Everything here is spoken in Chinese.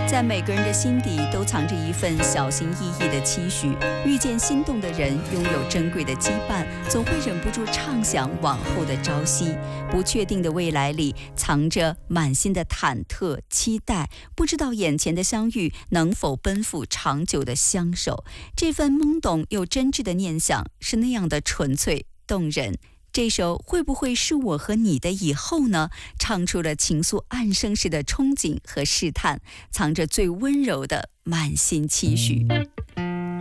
在每个人的心底都藏着一份小心翼翼的期许，遇见心动的人，拥有珍贵的羁绊，总会忍不住畅想往后的朝夕。不确定的未来里，藏着满心的忐忑期待，不知道眼前的相遇能否奔赴长久的相守。这份懵懂又真挚的念想，是那样的纯粹动人。这首会不会是我和你的以后呢？唱出了情愫暗生时的憧憬和试探，藏着最温柔的满心期许。